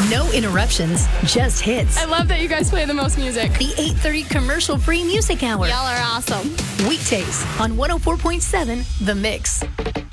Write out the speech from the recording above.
No interruptions, just hits. I love that you guys play the most music. The 8:30 commercial-free music hour. Y'all are awesome. Weekdays on 104.7 The Mix.